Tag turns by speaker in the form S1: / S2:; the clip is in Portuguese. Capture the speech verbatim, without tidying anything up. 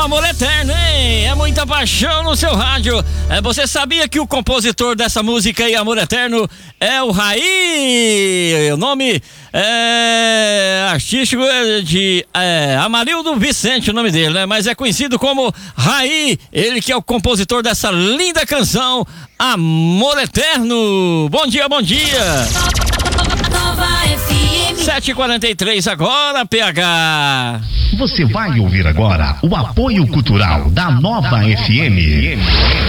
S1: amor eterno, hein? É muita paixão no seu rádio. É, você sabia que o compositor dessa música aí, Amor Eterno, é o Raí? O nome é artístico de é, Amarildo Vicente, o nome dele, né? Mas é conhecido como Raí, ele que é o compositor dessa linda canção, Amor Eterno. Bom dia, bom dia. sete e quarenta e três agora, P H.
S2: Você vai ouvir agora o apoio cultural da Nova F M.